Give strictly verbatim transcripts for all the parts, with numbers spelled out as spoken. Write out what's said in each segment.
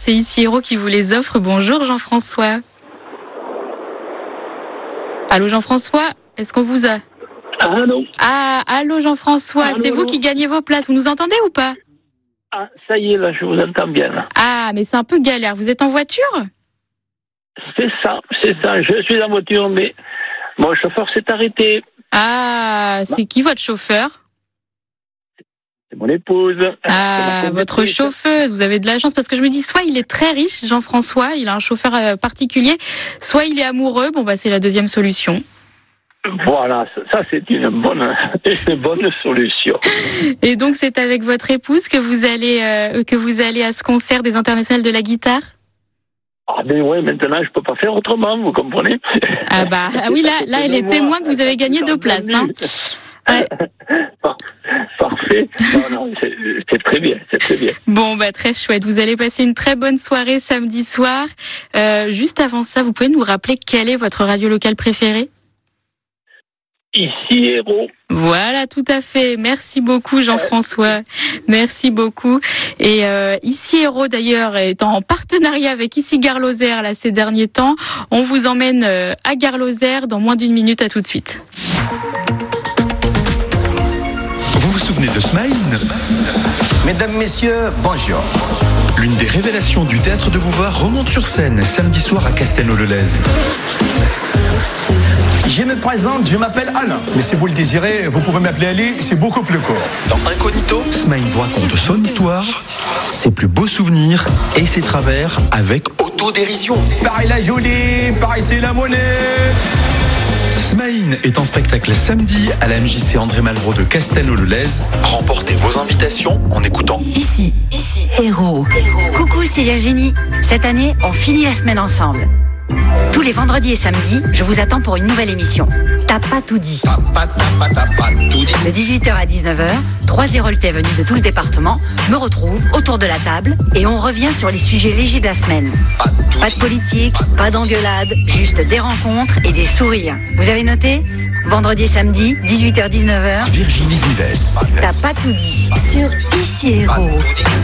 c'est Ici Héros qui vous les offre. Bonjour Jean-François. Allô Jean-François, est-ce qu'on vous a... Allô. Ah, allô Jean-François, Allô, c'est vous allô. qui gagnez vos places. Vous nous entendez ou pas? Ah, ça y est, là, je vous entends bien. Là. Ah, mais c'est un peu galère. Vous êtes en voiture? C'est ça, c'est ça. Je suis en voiture, mais mon chauffeur s'est arrêté. Ah, c'est qui votre chauffeur? C'est mon épouse. Ah, C'est ma votre conductrice. chauffeuse. Vous avez de la chance parce que je me dis, soit il est très riche, Jean-François, il a un chauffeur euh, particulier, soit il est amoureux. Bon, bah, c'est la deuxième solution. Voilà, ça, ça, c'est une bonne, une bonne solution. Et donc, c'est avec votre épouse que vous allez, euh, que vous allez à ce concert des internationales de la guitare? Ah, ben ouais, maintenant, je peux pas faire autrement, vous comprenez? Ah bah, ah oui, là, là, elle est témoin que vous avez gagné deux places, hein. Ouais. Parfait. Non, non, c'est, c'est très bien, c'est très bien. Bon, bah, très chouette. Vous allez passer une très bonne soirée samedi soir. Euh, juste avant ça, vous pouvez nous rappeler quelle est votre radio locale préférée? Ici Héros. Voilà, tout à fait. Merci beaucoup, Jean-François. Merci beaucoup. Et euh, Ici Héros, d'ailleurs, est en partenariat avec Ici Gare Lozère là ces derniers temps. On vous emmène euh, à Gare Lozère dans moins d'une minute. À tout de suite. Vous vous souvenez de Smile? Mesdames, Messieurs, bonjour. L'une des révélations du théâtre de Bouvard remonte sur scène samedi soir à Castelnau-le-Lez. Je me présente, je m'appelle Alain. Mais si vous le désirez, vous pouvez m'appeler Ali, c'est beaucoup plus court. Dans Incognito, Smile vous raconte son histoire, ses plus beaux souvenirs et ses travers avec autodérision. Pareil la jolie, pareil c'est la monnaie. Smile est en spectacle samedi à la M J C André Malraux de Castelnau-le-Lez. Remportez vos invitations en écoutant Ici, ici, Héros. Coucou, c'est Virginie. Cette année, on finit la semaine ensemble. Tous les vendredis et samedis, je vous attends pour une nouvelle émission. T'as pas tout dit. De dix-huit heures à dix-neuf heures, trois Héroltais venus de tout le département me retrouvent autour de la table et on revient sur les sujets légers de la semaine. Pas de politique, pas d'engueulade, juste des rencontres et des sourires. Vous avez noté? Vendredi et samedi, dix-huit heures dix-neuf heures. Virginie Vives. T'as pas tout dit. Sur Ici Héros.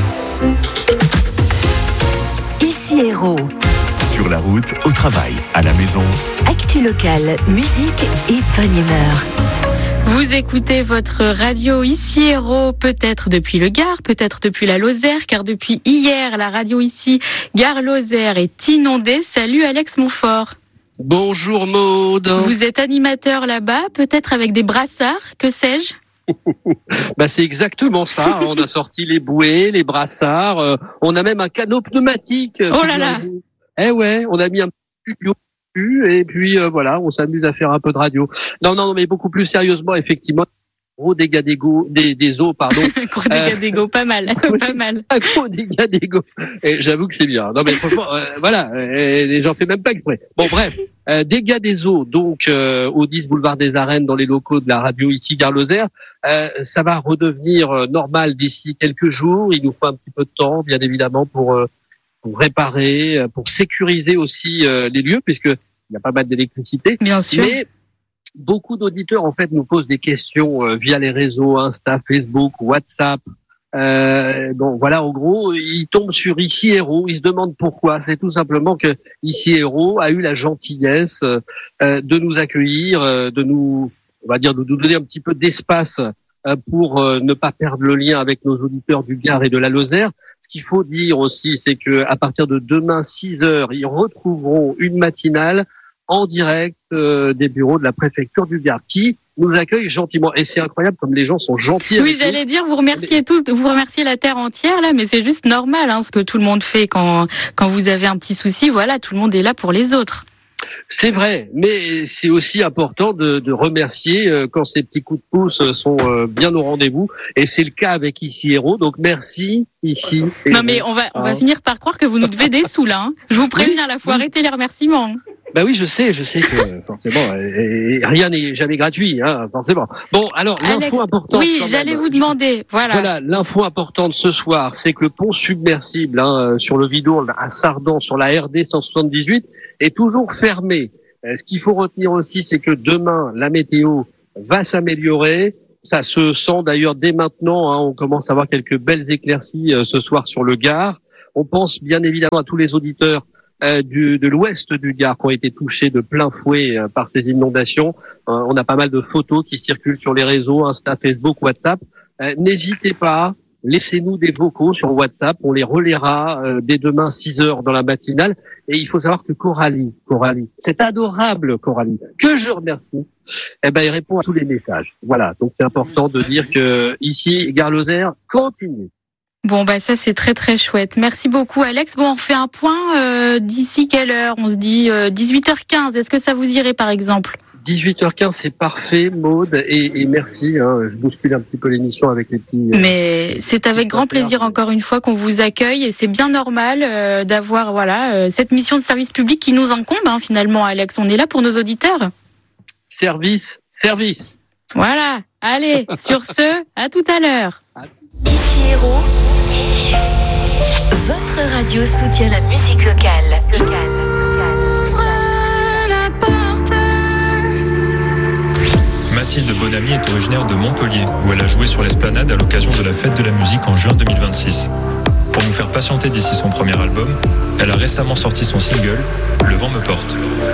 Ici Héros. Sur la route, au travail, à la maison. Actu locale, musique et bonne humeur. Vous écoutez votre radio Ici Héros, peut-être depuis le Gard, peut-être depuis la Lozère, car depuis hier, la radio ici, Gare Lozère, est inondée. Salut Alex Montfort. Bonjour Maud. Vous êtes animateur là-bas, peut-être avec des brassards, que sais-je? Bah c'est exactement ça. On a sorti les bouées, les brassards. Euh, on a même un canot pneumatique. Oh là là. Eh ouais, on a mis un petit studio dessus et puis euh, voilà, on s'amuse à faire un peu de radio. Non, non, mais beaucoup plus sérieusement, effectivement, gros dégâts d'ego, des, des eaux, pardon. Gros dégâts euh, d'ego, pas mal, pas mal. Un gros dégâts d'ego. Et j'avoue que c'est bien. Non mais franchement, euh, voilà, euh, j'en fais même pas exprès. Bon bref, euh, dégâts des eaux, donc euh, au dix boulevard des Arènes, dans les locaux de la radio ici Gare Lozère. Euh, ça va redevenir euh, normal d'ici quelques jours. Il nous faut un petit peu de temps, bien évidemment, pour euh, pour réparer, pour sécuriser aussi euh, les lieux, puisque il y a pas mal d'électricité. Bien sûr. Mais beaucoup d'auditeurs, en fait, nous posent des questions euh, via les réseaux Insta, Facebook, WhatsApp. Euh, bon, voilà, en gros, ils tombent sur Ici Héros. Ils se demandent pourquoi. C'est tout simplement que Ici Héros a eu la gentillesse euh, de nous accueillir, euh, de nous, on va dire, de nous donner un petit peu d'espace euh, pour euh, ne pas perdre le lien avec nos auditeurs du Gard et de la Lozère. Ce qu'il faut dire aussi, c'est que à partir de demain six heures, ils retrouveront une matinale en direct euh, des bureaux de la préfecture du Gard qui nous accueille gentiment. Et c'est incroyable comme les gens sont gentils. Oui, j'allais dire, vous remerciez tout, vous remerciez la terre entière là, mais c'est juste normal, hein, ce que tout le monde fait quand quand vous avez un petit souci. Voilà, tout le monde est là pour les autres. C'est vrai, mais c'est aussi important de, de remercier euh, quand ces petits coups de pouce sont euh, bien au rendez-vous, et c'est le cas avec Ici Héros. Donc merci Ici. Non mais on va on va finir par croire que vous nous devez des sous là. Hein. Je vous préviens, là, faut arrêter les remerciements. Bah oui, je sais, je sais que forcément, et, et rien n'est jamais gratuit, hein, forcément. Bon, alors l'info importante. Oui, j'allais vous demander. Voilà. Voilà, l'info importante ce soir, c'est que le pont submersible hein, sur le Vidourle à Sardan, sur la R D cent soixante-dix-huit, est toujours fermé. Ce qu'il faut retenir aussi, c'est que demain, la météo va s'améliorer. Ça se sent d'ailleurs dès maintenant. Hein, on commence à avoir quelques belles éclaircies euh, ce soir sur le Gard. On pense bien évidemment à tous les auditeurs euh, du, de l'ouest du Gard qui ont été touchés de plein fouet euh, par ces inondations. Euh, on a pas mal de photos qui circulent sur les réseaux, Insta, Facebook, WhatsApp. Euh, n'hésitez pas, laissez-nous des vocaux sur WhatsApp, on les relaiera euh, dès demain six heures dans la matinale. Et il faut savoir que Coralie, Coralie, cette adorable Coralie, que je remercie, eh ben, il répond à tous les messages. Voilà, donc c'est important de dire que ici, Gare-Lozère continue. Bon, bah ça c'est très très chouette. Merci beaucoup Alex. Bon, on fait un point euh, d'ici quelle heure? On se dit euh, dix-huit heures quinze. Est-ce que ça vous irait par exemple? dix-huit heures quinze, c'est parfait, Maude, et, et merci. Hein, je bouscule un petit peu l'émission avec les petits. Euh, Mais c'est avec grand plaisir encore une fois qu'on vous accueille, et c'est bien normal euh, d'avoir voilà euh, cette mission de service public qui nous incombe hein, finalement, Alex. On est là pour nos auditeurs. Service, service. Voilà. Allez, sur ce, à tout à l'heure. Ici Héros, votre radio soutient la musique locale. locale. Mathilde Bonamy est originaire de Montpellier, où elle a joué sur l'Esplanade à l'occasion de la fête de la musique en juin deux mille vingt-six. Pour nous faire patienter d'ici son premier album, elle a récemment sorti son single « Le vent me porte ».